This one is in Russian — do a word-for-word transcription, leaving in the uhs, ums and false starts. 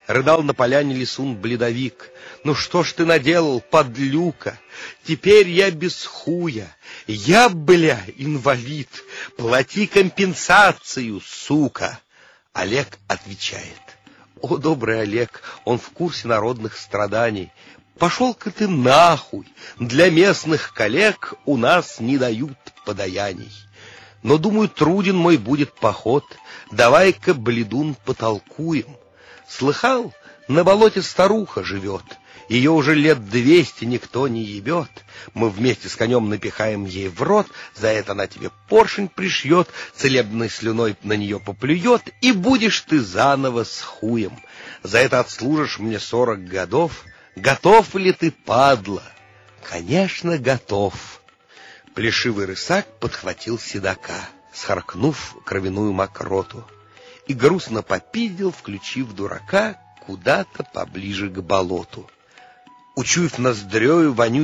Рыдал на поляне лисун-бледовик. Ну что ж ты наделал, подлюка? Теперь я без хуя. Я, бля, инвалид. Плати компенсацию, сука. Олег отвечает: о, добрый Олег, он в курсе народных страданий. Пошел-ка ты нахуй. Для местных коллег у нас не дают подаяний. Но, думаю, труден мой будет поход. Давай-ка, бледун, потолкуем. Слыхал, на болоте старуха живет. Ее уже лет двести никто не ебет. Мы вместе с конем напихаем ей в рот. За это она тебе поршень пришьет, целебной слюной на нее поплюет, и будешь ты заново с хуем. За это отслужишь мне сорок годов. Готов ли ты, падла? Конечно, готов. Плешивый рысак подхватил седока, схаркнув кровяную мокроту, и грустно попиздил, включив дурака куда-то поближе к болоту. Учуяв ноздрёю вонючий